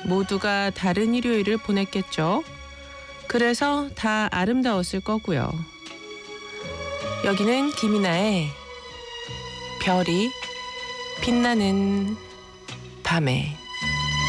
모두가 다른 일요일을 보냈겠죠. 그래서 다 아름다웠을 거고요. 여기는 김이나의 별이 빛나는 밤에.